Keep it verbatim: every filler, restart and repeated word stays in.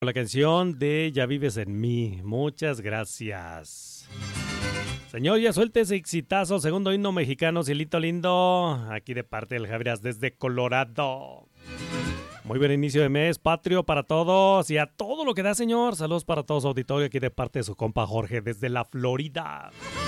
La canción de Ya vives en mí. Muchas gracias. Señor, ya suelte ese exitazo. Segundo himno mexicano, cielito lindo. Aquí de parte del Javieras desde Colorado. Muy buen inicio de mes patrio para todos y a todo lo que da, señor. Saludos para todos, auditorio, aquí de parte de su compa Jorge desde la Florida.